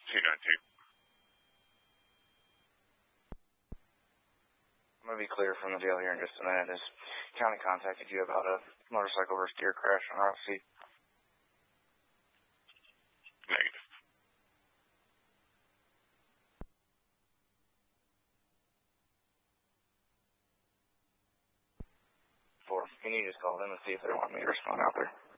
292. I'm going to be clear from the jail here in just a minute. Has county contacted you about a motorcycle versus deer crash on Route C? Negative. 4. Can you just call them and see if they want me to respond out there?